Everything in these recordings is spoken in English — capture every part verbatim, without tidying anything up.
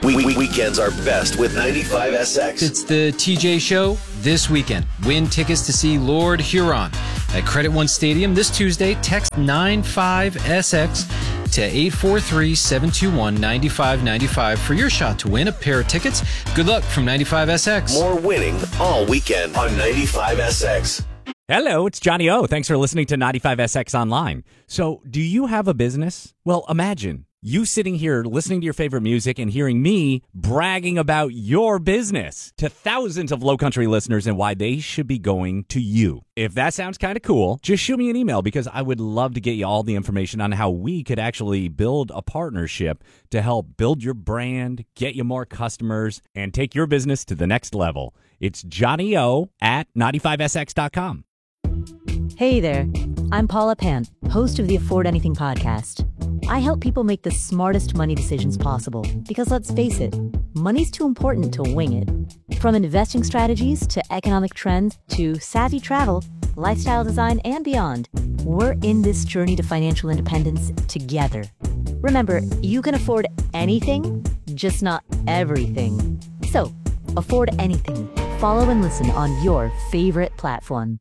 We- we- weekends are best with ninety-five S X. It's the T J Show this weekend. Win tickets to see Lord Huron at Credit One Stadium this Tuesday. Text ninety-five S X to eight four three, seven two one, nine five nine five for your shot to win a pair of tickets. Good luck from ninety-five S X. More winning all weekend on ninety-five S X. Hello, it's Johnny O. Thanks for listening to ninety-five S X Online. So, do you have a business? Well, imagine you sitting here listening to your favorite music and hearing me bragging about your business to thousands of Low Country listeners and why they should be going to you. If that sounds kind of cool, just shoot me an email because I would love to get you all the information on how we could actually build a partnership to help build your brand, get you more customers, and take your business to the next level. It's Johnny O at ninety-five S X dot com. Hey there, I'm Paula Pant, host of the Afford Anything podcast. I help people make the smartest money decisions possible because let's face it, money's too important to wing it. From investing strategies to economic trends to savvy travel, lifestyle design, and beyond, we're in this journey to financial independence together. Remember, you can afford anything, just not everything. So, afford anything. Follow and listen on your favorite platform.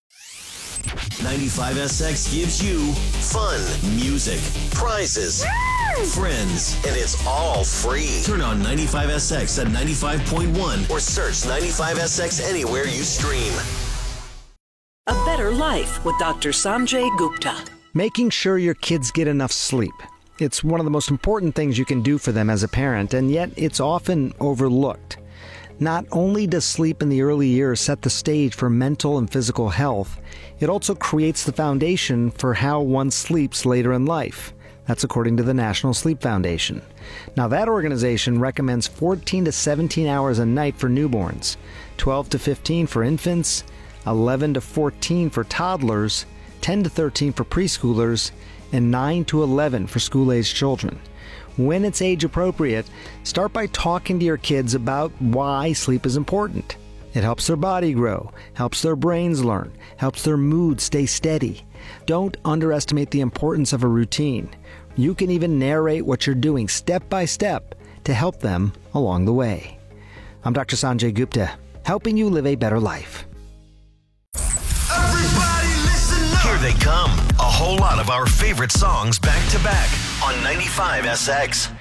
ninety-five S X gives you fun, music, prizes, friends, and it's all free. Turn on ninety-five S X at ninety-five point one or search ninety-five S X anywhere you stream. A Better Life with Doctor Sanjay Gupta. Making sure your kids get enough sleep. It's one of the most important things you can do for them as a parent, and yet it's often overlooked. Not only does sleep in the early years set the stage for mental and physical health, it also creates the foundation for how one sleeps later in life. That's according to the National Sleep Foundation. Now, that organization recommends fourteen to seventeen hours a night for newborns, twelve to fifteen for infants, eleven to fourteen for toddlers, ten to thirteen for preschoolers, and nine to eleven for school-aged children. When it's age appropriate, start by talking to your kids about why sleep is important. It helps their body grow, helps their brains learn, helps their mood stay steady. Don't underestimate the importance of a routine. You can even narrate what you're doing step by step to help them along the way. I'm Doctor Sanjay Gupta, helping you live a better life. Everybody listen up! Here they come. A whole lot of our favorite songs back to back on ninety-five S X.